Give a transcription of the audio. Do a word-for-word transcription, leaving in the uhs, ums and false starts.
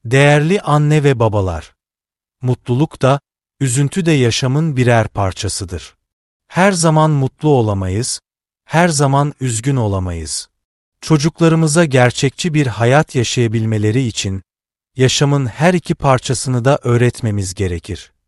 Değerli anne ve babalar, mutluluk da, üzüntü de yaşamın birer parçasıdır. Her zaman mutlu olamayız, her zaman üzgün olamayız. Çocuklarımıza gerçekçi bir hayat yaşayabilmeleri için, yaşamın her iki parçasını da öğretmemiz gerekir.